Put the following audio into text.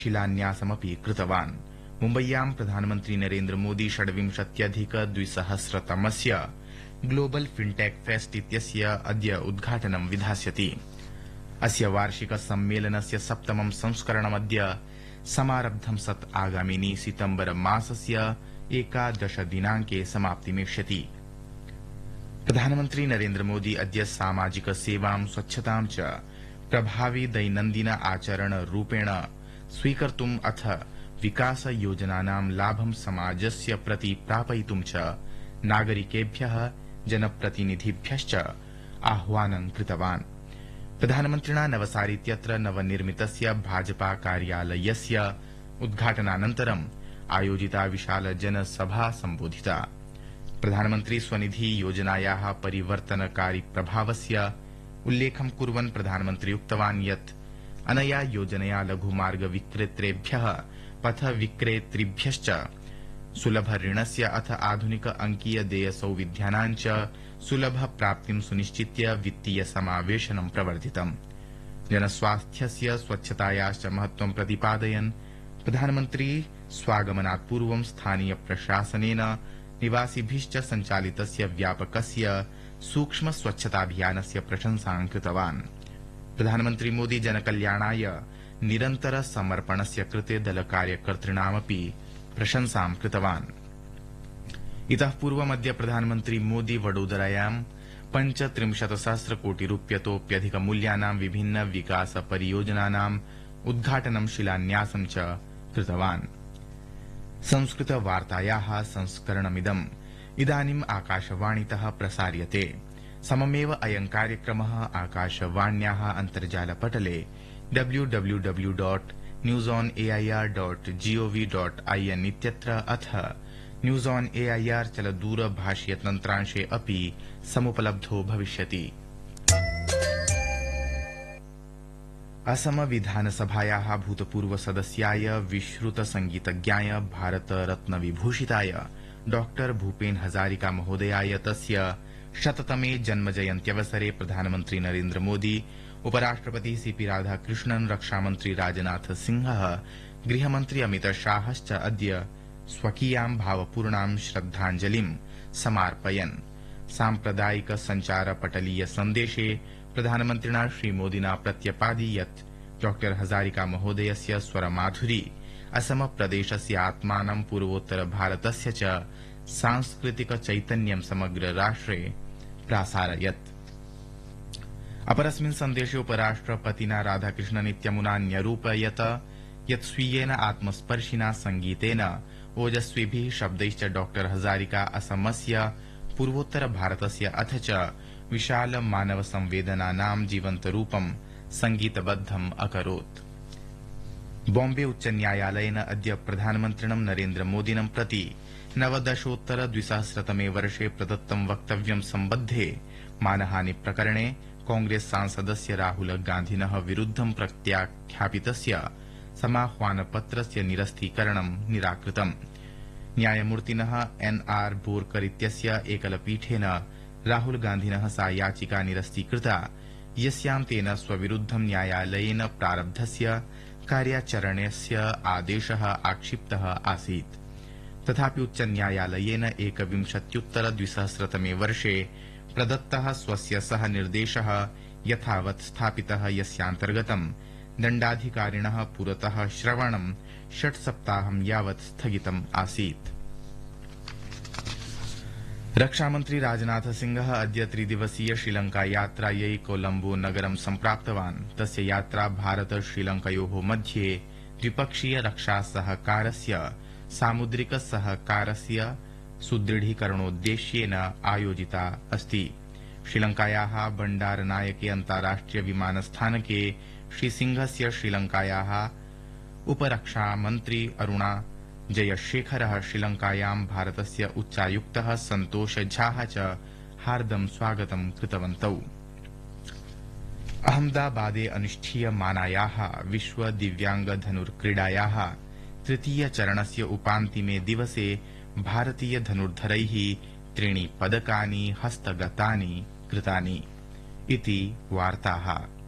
शिलान्यासमपि कृतवान्। मुम्बय्यां प्रधानमन्त्री Narendra Modi 26,200तमस्य global fintech fest इत्यस्य अद्य उद्घाटनं विधास्यति। अस्य वार्षिक सम्मेलनस्य सप्तमं संस्करणमद्य समारब्धं सत् आगामिनि सितम्बर मासस्य 11 दिनाङ्के समाप्तिमेष्यति। प्रधानमन्त्री नरेन्द्र मोदी अद्य सामाजिक सेवां स्वच्छतां च प्रभावी दैनन्दिन आचरण रूपेण स्वीकर्तुम् अथ विकास योजनानां लाभं समाजस्य प्रति प्रापयितुं च नागरिकेभ्यः जनप्रतिनिधिभ्यश्च आह्वानं कृतवान्। प्रधानमन्त्रिणा नवसारीत्यत्र नवनिर्मितस्य भाजपा कार्यालयस्य उद्घाटनानन्तरम् आयोजिता विशाल जनसभा सम्बोधिता। प्रधानमन्त्री स्वनिधि योजनायाः परिवर्तनकारी प्रभावस्य उल्लेखं कुर्वन् प्रधानमन्त्री उक्तवान् यत् अनया योजनया लघुमार्ग विक्रेतृभ्यः पथ विक्रेतृभ्यश्च सुलभ ऋणस्य अथ आधुनिक अंकीय देय सौविध्यानां च सुलभ प्राप्तिं सुनिश्चित्य वित्तीय समावेशनं प्रवर्धितम्। जनस्वास्थ्यस्य स्वच्छतायाश्च महत्त्वं प्रतिपादयन् प्रधानमन्त्री स्वागमनात् पूर्वं स्थानीय प्रशासनेन निवासिभिश्च सञ्चालितस्य व्यापकस्य सूक्ष्म स्वच्छताभियानस्य प्रशंसां कृतवान्। प्रधानमन्त्री मोदी जनकल्याणाय निरन्तर समर्पणस्य कृते दलकार्यकर्तॄणामपि प्रशंसां कृतवान्। इतः पूर्वमद्य प्रधानमन्त्री मोदी वडोदरायां 35,000 कोटिरूप्यतोप्यधिकमूल्यानां विभिन्न विकास परियोजनानाम् उद्घाटनं शिलान्यासं च कृतवान्। संस्कृत वार्तायाः संस्करणमिदम् इदानीम् आकाशवाणीतः प्रसार्यते। सममेव अयं कार्यक्रमः आकाशवाण्याः अन्तर्जालपटले www.newsonair.gov.in इत्यत्र अथ न्यूज ऑन एआईआर चलदूरभाषीय तन्त्रांशे अपि समुपलब्धो भविष्यति। असम विधानसभायाः भूतपूर्व सदस्याय विश्रुत संगीतज्ञाय भारत रत्न विभूषिताय डॉ भूपेन हजारिका महोदयाय तस्य 100तमे जन्मजयन्त्यवसरे प्रधानमन्त्री नरेन्द्र मोदी, उपराष्ट्रपति सीपी राधाकृष्णन्, रक्षामन्त्री राजनाथ सिंहः, गृहमन्त्री अमित शाहश्च अद्य स्वकीयां भावपूर्णां श्रद्धाञ्जलिं समार्पयन्। साम्प्रदायिक संचार पटलीय सन्देशे प्रधानमन्त्रिणा श्रीमोदिना प्रत्यपादि यत् डॉ हजारिका महोदयस्य स्वरमाधुरी असम प्रदेशस्य आत्मानं पूर्वोत्तर भारतस्य च सांस्कृतिक चैतन्यं समग्र राष्ट्रे प्रासारयत्। अपरस्मिन् सन्देशे उपराष्ट्रपतिना राधाकृष्णन् इत्यमुना न्यरूपयत् यत् स्वीयेन आत्मस्पर्शिना संगीतेन ओजस्विभिः शब्दैश्च डॉ हजारिका असमस्य पूर्वोत्तर भारतस्य अथ च विशाल मानव संवेदनानां जीवन्तरूपं संगीतबद्धम् अकरोत्। बॉम्बे उच्च न्यायालयेन अद्य प्रधानमन्त्रिणं नरेन्द्र मोदिनं प्रति 19,200तमे वर्षे प्रदत्तं वक्तव्यं सम्बद्धे मानहानि प्रकरणे कांग्रेस सांसदस्य राहुल गान्धिनः विरुद्धं प्रत्याख्यापितस्य समाह्वानपत्रस्य निरस्तीकरणं निराकृतम्। न्यायमूर्तिनः NR बोरकर इत्यस्य एकलपीठेन राहुल गान्धिनः सा याचिका निरस्तीकृता यस्यां तेन स्वविरुद्धं न्यायालयेन प्रारब्धस्य कार्याचरणस्य आदेशः आक्षिप्तः आसीत्। तथापि उच्च न्यायालयेन 21,200तमे वर्षे प्रदत्तः स्वस्य सह निर्देशः यथावत् स्थापितः यस्यान्तर्गतं दण्डाधिकारिणः पुरतः श्रवणं 6 सप्ताहं यावत् स्थगितम् आसीत्। रक्षामन्त्री राजनाथ सिंहः अद्य 3-दिवसीय श्रीलंका यात्रायै कोलम्बो नगरं सम्प्राप्तवान्। तस्य यात्रा भारत श्रीलंकयोः मध्ये द्विपक्षीय रक्षा सहकारस्य सामुद्रिक सहकारस्य सुदृढीकरणोद्देश्येन आयोजिता अस्ति। श्रीलंकायाः बण्डारनायके अन्ताराष्ट्रिय विमानस्थानके श्रीसिंहस्य श्रीलंकायाः उपरक्षामन्त्री अरुणा जयशेखरः, श्रीलंकायां भारतस्य उच्चायुक्तः सन्तोष झाः च हार्दं स्वागतं कृतवन्तौ। अहमदाबादे अनुष्ठीयमानायाः विश्व दिव्यांग धनुर्क्रीडायाः तृतीय चरणस्य उपान्तिमे दिवसे भारतीय धनुर्धरैः 3 पदकानि हस्तगतानि कृतानि इति वार्ताः।